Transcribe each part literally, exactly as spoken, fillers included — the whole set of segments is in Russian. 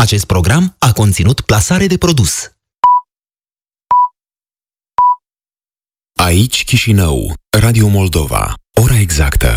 Acest program a conținut plasare de produs. Aici Chișinău, Radio Moldova. Ora exactă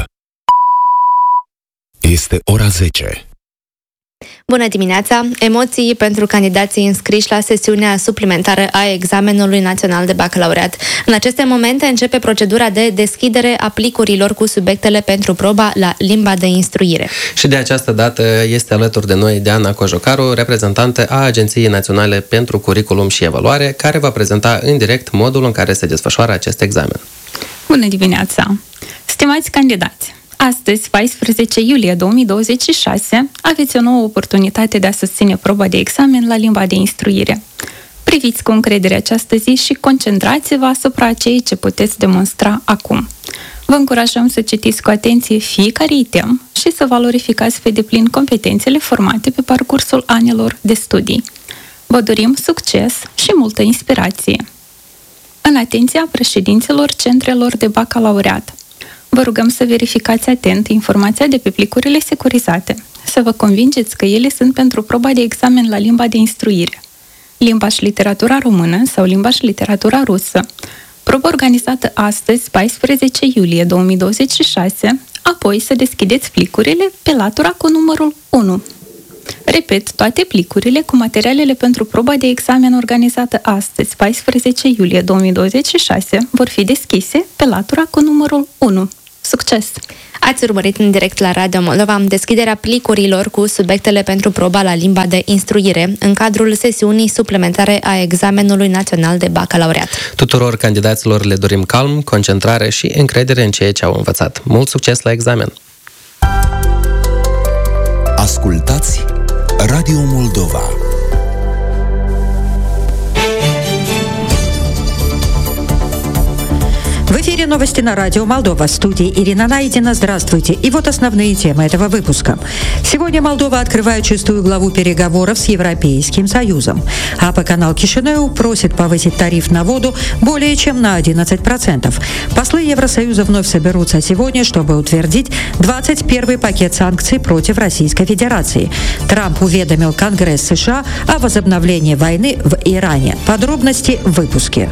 este ora zece. Bună dimineața! Emoții pentru candidații înscriși la sesiunea suplimentară a examenului național de bacalaureat. În aceste momente începe procedura de deschidere a plicurilor cu subiectele pentru proba la limba de instruire. Și de această dată este alături de noi Diana Cojocaru, reprezentantă a Agenției Naționale pentru Curriculum și Evaluare, care va prezenta în direct modul în care se desfășoară acest examen. Bună dimineața! Stimați candidați! Astăzi, paisprezece iulie două mii douăzeci și șase, aveți o nouă oportunitate de a susține proba de examen la limba de instruire. Priviți cu încredere această zi și concentrați-vă asupra ceea ce puteți demonstra acum. Vă încurajăm să citiți cu atenție fiecare item și să valorificați pe deplin competențele formate pe parcursul anilor de studii. Vă dorim succes și multă inspirație! În atenția președinților centrelor de bacalaureat, vă rugăm să verificați atent informația de pe plicurile securizate, să vă convingeți că ele sunt pentru proba de examen la limba de instruire, limba și literatura română sau limba și literatura rusă, probă organizată astăzi, paisprezece iulie două mii douăzeci și șase, apoi să deschideți plicurile pe latura cu numărul unu. Repet, toate plicurile cu materialele pentru proba de examen organizată astăzi, paisprezece iulie două mii douăzeci și șase, vor fi deschise pe latura cu numărul unu. Succes! Ați urmărit în direct la Radio Moldova deschiderea plicurilor cu subiectele pentru proba la limba de instruire în cadrul sesiunii suplimentare a examenului național de bacalaureat. Tuturor candidaților le dorim calm, concentrare și încredere în ceea ce au învățat. Mult succes la examen! Ascultați Radio Moldova. В эфире новости на радио Молдова. В студии Ирина Найдина. Здравствуйте. И вот основные темы этого выпуска. Сегодня Молдова открывает шестую главу переговоров с Европейским Союзом. АП-канал Кишинеу просит повысить тариф на воду более чем на одиннадцать процентов. Послы Евросоюза вновь соберутся сегодня, чтобы утвердить двадцать первый пакет санкций против Российской Федерации. Трамп уведомил Конгресс США о возобновлении войны в Иране. Подробности в выпуске.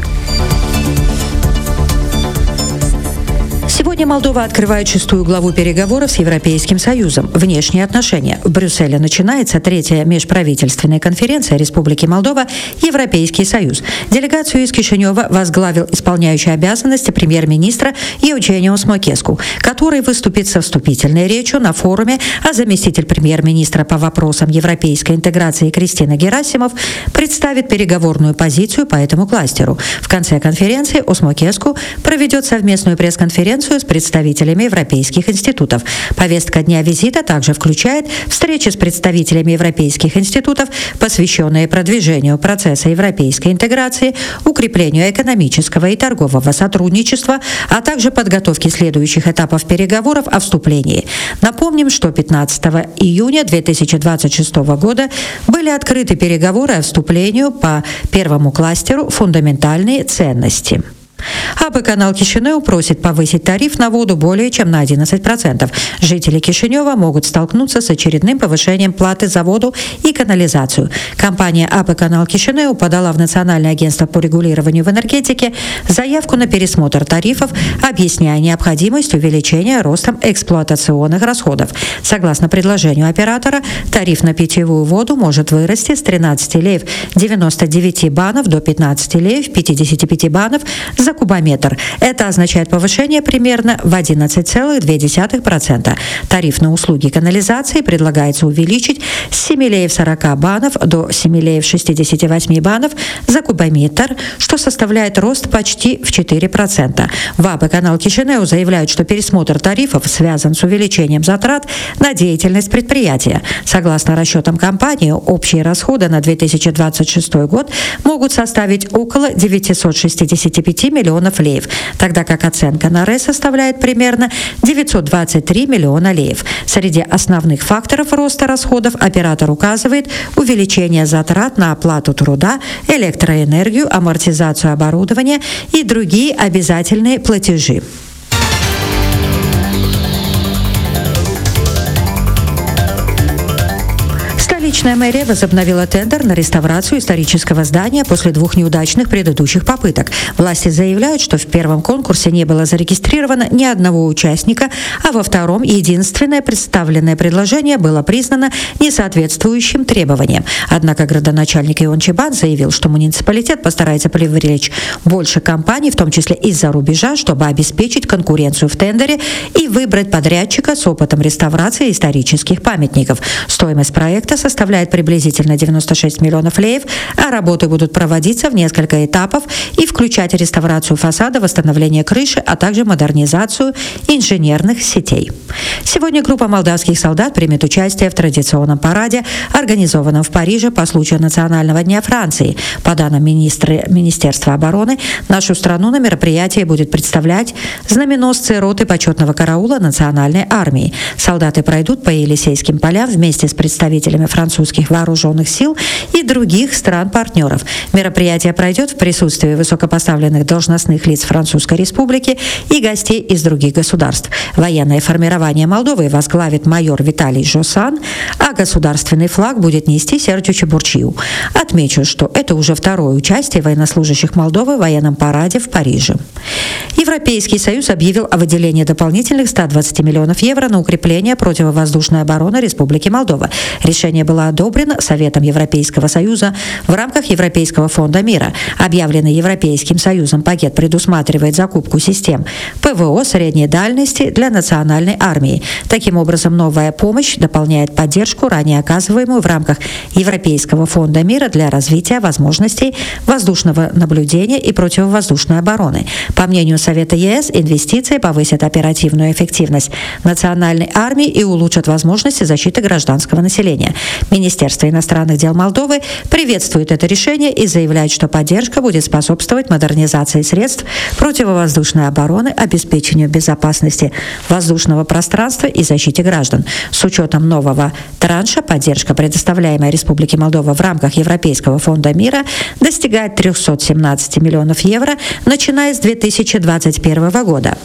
Сегодня Молдова открывает шестую главу переговоров с Европейским Союзом. Внешние отношения. В Брюсселе начинается третья межправительственная конференция Республики Молдова «Европейский Союз». Делегацию из Кишинева возглавил исполняющий обязанности премьер-министра Евгениус Мокеску, который выступит со вступительной речью на форуме, а заместитель премьер-министра по вопросам европейской интеграции Кристина Герасимов представит переговорную позицию по этому кластеру. В конце конференции Осмокеску проведет совместную пресс-конференцию с представителями европейских институтов. Повестка дня визита также включает встречи с представителями европейских институтов, посвященные продвижению процесса европейской интеграции, укреплению экономического и торгового сотрудничества, а также подготовке следующих этапов переговоров о вступлении. Напомним, что пятнадцатого июня две тысячи двадцать шестого года были открыты переговоры о вступлении по первому кластеру «Фундаментальные ценности». АП-канал Кишинеу просит повысить тариф на воду более чем на одиннадцать процентов. Жители Кишинева могут столкнуться с очередным повышением платы за воду и канализацию. Компания АП-канал Кишинеу подала в Национальное агентство по регулированию в энергетике заявку на пересмотр тарифов, объясняя необходимость увеличения ростом эксплуатационных расходов. Согласно предложению оператора, тариф на питьевую воду может вырасти с тринадцати леев девяноста девяти банов до пятнадцати леев пятидесяти пяти банов за кубометр. Это означает повышение примерно в одиннадцать целых две десятых процента. Тариф на услуги канализации предлагается увеличить с семи леев сорока банов до семи леев шестидесяти восьми банов за кубометр, что составляет рост почти в четыре процента. В АП-канал Кишинеу заявляют, что пересмотр тарифов связан с увеличением затрат на деятельность предприятия. Согласно расчетам компании, общие расходы на две тысячи двадцать шестой год могут составить около девятисот шестидесяти пяти миллионов леев, тогда как оценка на РЭС составляет примерно девятьсот двадцать три миллиона леев. Среди основных факторов роста расходов оператор указывает увеличение затрат на оплату труда, электроэнергию, амортизацию оборудования и другие обязательные платежи. Столичная мэрия возобновила тендер на реставрацию исторического здания после двух неудачных предыдущих попыток. Власти заявляют, что в первом конкурсе не было зарегистрировано ни одного участника, а во втором единственное представленное предложение было признано несоответствующим требованиям. Однако градоначальник Ион Чебан заявил, что муниципалитет постарается привлечь больше компаний, в том числе из-за рубежа, чтобы обеспечить конкуренцию в тендере и выбрать подрядчика с опытом реставрации исторических памятников. Стоимость проекта составляет приблизительно девяносто шесть миллионов леев, а работы будут проводиться в несколько этапов и включать реставрацию фасада, восстановление крыши, а также модернизацию инженерных сетей. Сегодня группа молдавских солдат примет участие в традиционном параде, организованном в Париже по случаю Национального дня Франции. По данным министра, Министерства обороны, нашу страну на мероприятии будет представлять знаменосцы роты почетного караула национальной армии. Солдаты пройдут по Елисейским полям вместе с представителями французских вооруженных сил и других стран-партнеров. Мероприятие пройдет в присутствии высокопоставленных должностных лиц Французской Республики и гостей из других государств. Военное формирование Молдовы возглавит майор Виталий Жосан, а государственный флаг будет нести Серджио Чебурчиу. Отмечу, что это уже второе участие военнослужащих Молдовы в военном параде в Париже. Европейский Союз объявил о выделении дополнительных ста двадцати миллионов евро на укрепление противовоздушной обороны Республики Молдова. Решение было одобрено Советом Европейского Союза в рамках Европейского фонда мира. Объявленный Европейским Союзом пакет предусматривает закупку систем ПВО средней дальности для национальной армии. Таким образом, новая помощь дополняет поддержку, ранее оказываемую в рамках Европейского фонда мира для развития возможностей воздушного наблюдения и противовоздушной обороны. По мнению Совета ЕС, инвестиции повысят оперативную эффективность национальной армии и улучшат возможности защиты гражданского населения. Министерство иностранных дел Молдовы приветствует это решение и заявляет, что поддержка будет способствовать модернизации средств противовоздушной обороны, обеспечению безопасности воздушного пространства и защите граждан. С учетом нового транша поддержка, предоставляемая Республике Молдова в рамках Европейского фонда мира, достигает трёхсот семнадцати миллионов евро, начиная с две тысячи двадцать первого года.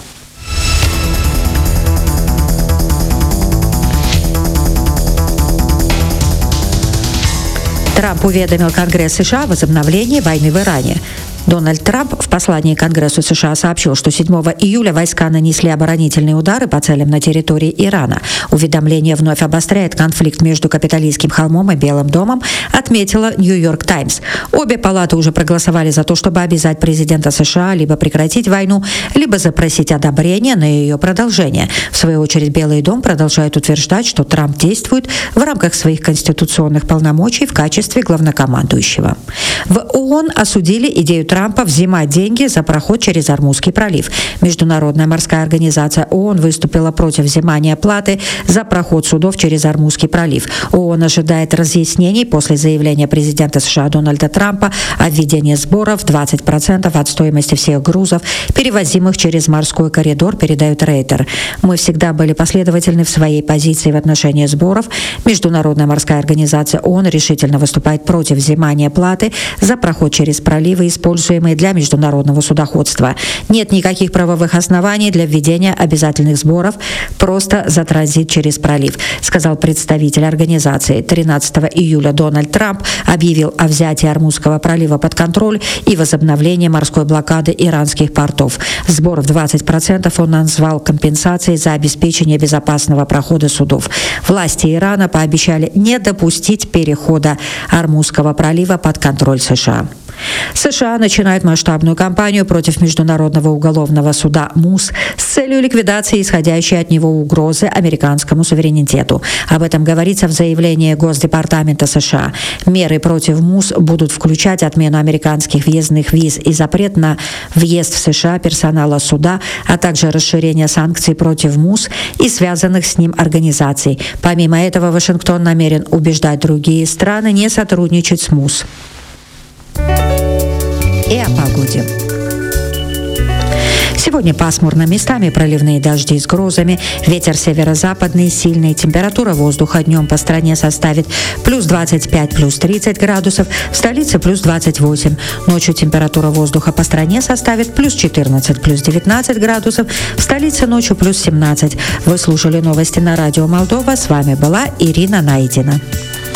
Трамп уведомил Конгресс США о возобновлении войны в Иране. Дональд Трамп в послании Конгрессу США сообщил, что седьмого июля войска нанесли оборонительные удары по целям на территории Ирана. Уведомление вновь обостряет конфликт между Капитолийским холмом и Белым домом, отметила Нью-Йорк Таймс. Обе палаты уже проголосовали за то, чтобы обязать президента США либо прекратить войну, либо запросить одобрение на ее продолжение. В свою очередь, Белый дом продолжает утверждать, что Трамп действует в рамках своих конституционных полномочий в качестве главнокомандующего. В ООН осудили идею Трампа взимать деньги за проход через Ормузский пролив. Международная морская организация ООН выступила против взимания платы за проход судов через Ормузский пролив. ООН ожидает разъяснений после заявления президента США Дональда Трампа о введении сборов двадцать процентов от стоимости всех грузов, перевозимых через морской коридор, передает Рейтер. «Мы всегда были последовательны в своей позиции в отношении сборов. Международная морская организация ООН решительно выступает против взимания платы за проход через проливы, используемые для международного судоходства. Нет никаких правовых оснований для введения обязательных сборов просто за транзит через пролив», сказал представитель организации. тринадцатого июля Дональд Трамп объявил о взятии Ормузского пролива под контроль и возобновлении морской блокады иранских портов. Сбор в двадцать процентов он назвал компенсацией за обеспечение безопасного прохода судов. Власти Ирана пообещали не допустить перехода Ормузского пролива под контроль США. США начинают масштабную кампанию против Международного уголовного суда МУС с целью ликвидации исходящей от него угрозы американскому суверенитету. Об этом говорится в заявлении Госдепартамента США. Меры против МУС будут включать отмену американских въездных виз и запрет на въезд в США персонала суда, а также расширение санкций против МУС и связанных с ним организаций. Помимо этого, Вашингтон намерен убеждать другие страны не сотрудничать с МУС. И о погоде. Сегодня пасмурно, местами проливные дожди с грозами, ветер северо-западный сильный, температура воздуха днем по стране составит плюс двадцать пять, плюс тридцать градусов, в столице плюс двадцать восемь. Ночью температура воздуха по стране составит плюс четырнадцать, плюс девятнадцать градусов, в столице ночью плюс семнадцать. Вы слушали новости на радио Молдова, с вами была Ирина Найдина.